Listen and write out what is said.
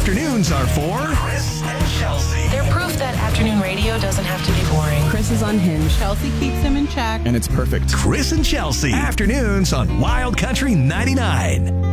Afternoons are for Chris and Chelsea. They're proof that afternoon radio doesn't have to be boring. Chris is unhinged. Chelsea keeps him in check. And it's perfect. Chris and Chelsea. Afternoons on Wild Country 99.